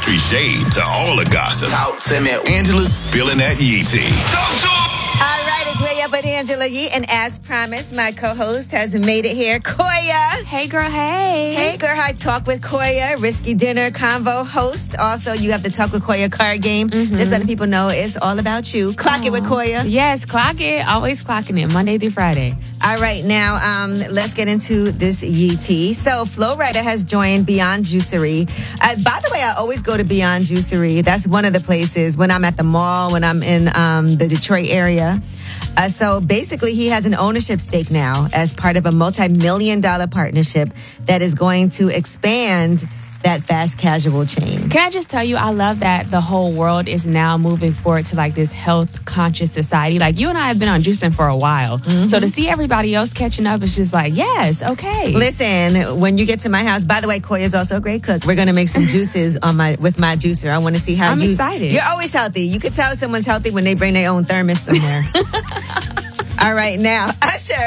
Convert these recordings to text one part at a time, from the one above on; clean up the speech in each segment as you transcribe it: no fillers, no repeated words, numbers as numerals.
industry shade to all the gossip. Talk to me. Angela's spilling that Yee tea. All right, it's Way Up with Angela Yee. And as promised, my co-host has made it here, Koya. Hey, girl, hey. Hey, girl, hi. Talk with Koya, Risky Dinner Convo host. Also, you have the Talk with Koya card game. Just letting people know it's all about you. Clock it with Koya. Yes, clock it. Always clocking it. Monday through Friday. All right, now let's get into this Yee tea. So, Flo Rida has joined Beyond Juicery. By the way, I always go to Beyond Juicery. That's one of the places when I'm at the mall, when I'm in the Detroit area. So basically, he has an ownership stake now as part of a multi-million-dollar partnership that is going to expand that fast casual chain. Can I just tell you, I love that the whole world is now moving forward to like this health conscious society. Like you and I have been on juicing for a while. So to see everybody else catching up is just like, yes, okay. Listen, when you get to my house, by the way, Koya is also a great cook. We're going to make some juices with my juicer. I want to see how I'm excited. You're always healthy. You can tell someone's healthy when they bring their own thermos somewhere. All right, now, Usher.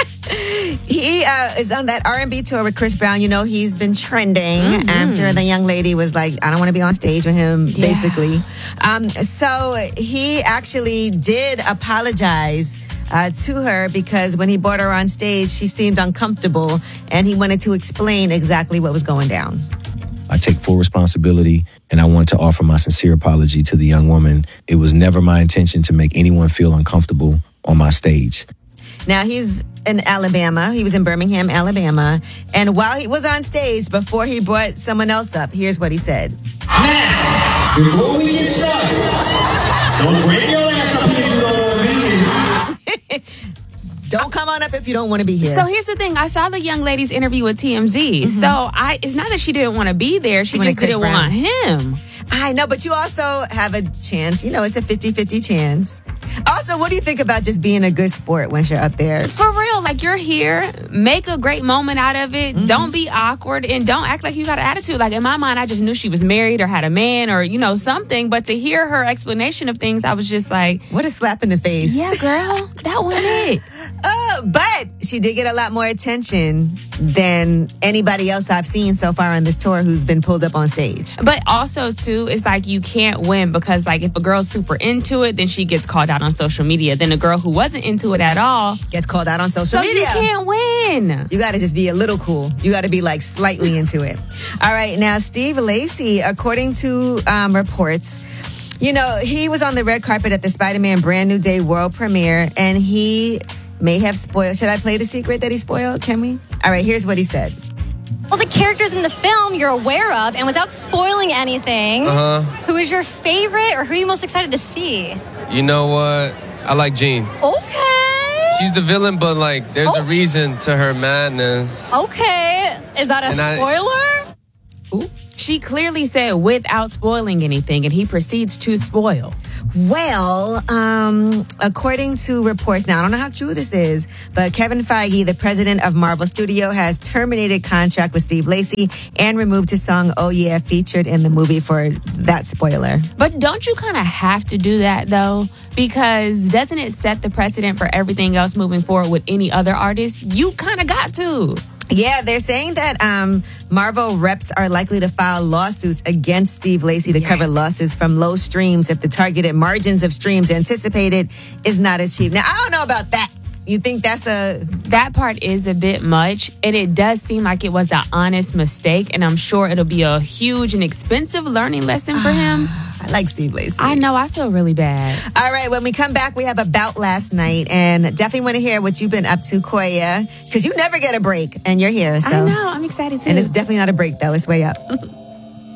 He is on that R&B tour with Chris Brown. You know, he's been trending after the young lady was like, I don't want to be on stage with him, basically. So he actually did apologize to her because when he brought her on stage, she seemed uncomfortable, and he wanted to explain exactly what was going down. I take full responsibility, and I want to offer my sincere apology to the young woman. It was never my intention to make anyone feel uncomfortable on my stage. Now, he's in Alabama. He was in Birmingham, Alabama. And while he was on stage, before he brought someone else up, here's what he said. Now, before we get started, don't bring your ass up here if you don't want to be here. Don't come on up if you don't want to be here. So here's the thing. I saw the young lady's interview with TMZ. So it's not that she didn't want to be there. She just didn't want him. I know, but you also have a chance. You know, it's a 50-50 chance. Also, what do you think about just being a good sport once you're up there? For real, like you're here, make a great moment out of it. Don't be awkward and don't act like you got an attitude. Like in my mind, I just knew she was married or had a man or, you know, something. But to hear her explanation of things, I was just like, what a slap in the face. Yeah, girl, that wasn't it. But she did get a lot more attention than anybody else I've seen so far on this tour who's been pulled up on stage. But also, too, it's like you can't win because, like, if a girl's super into it, then she gets called out on social media. Then a girl who wasn't into it at all gets called out on social media. So you can't win. You got to just be a little cool. You got to be, like, slightly into it. All right, now, Steve Lacy, according to reports, you know, he was on the red carpet at the Spider-Man Brand New Day world premiere, and he may have spoiled. Should I play the secret that he spoiled? Can we? All right, here's what he said. Well, the characters in the film you're aware of, and without spoiling anything, who is your favorite or who are you most excited to see? You know what? I like Jean. Okay. She's the villain, but like, there's a reason to her madness. Okay. Is that a spoiler? She clearly said without spoiling anything, and he proceeds to spoil. Well, according to reports, now I don't know how true this is, but Kevin Feige, the president of Marvel Studio, has terminated contract with Steve Lacy and removed his song "Oh Yeah" featured in the movie for that spoiler. But don't you kind of have to do that, though? Because doesn't it set the precedent for everything else moving forward with any other artist? You kind of got to. Yeah, they're saying that Marvel reps are likely to file lawsuits against Steve Lacy to cover losses from low streams if the targeted margins of streams anticipated is not achieved. Now, I don't know about that. You think that part is a bit much, and it does seem like it was an honest mistake, and I'm sure it'll be a huge and expensive learning lesson for him. I like Steve Lacy. I know. I feel really bad. All right. When we come back, we have About Last Night, and definitely want to hear what you've been up to, Koya, because you never get a break, and you're here. So. I know. I'm excited, too. And it's definitely not a break, though. It's way up.